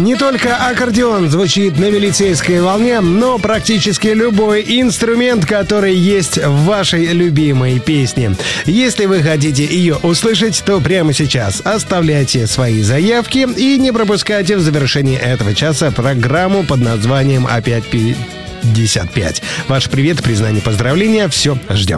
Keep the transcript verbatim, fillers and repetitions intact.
Не только аккордеон звучит на милицейской волне, но практически любой инструмент, который есть в вашей любимой песне. Если вы хотите ее услышать, то прямо сейчас оставляйте свои заявки и не пропускайте в завершении этого часа программу под названием «Опять пятьдесят пять». Ваш привет, признание, поздравления. Все, ждем.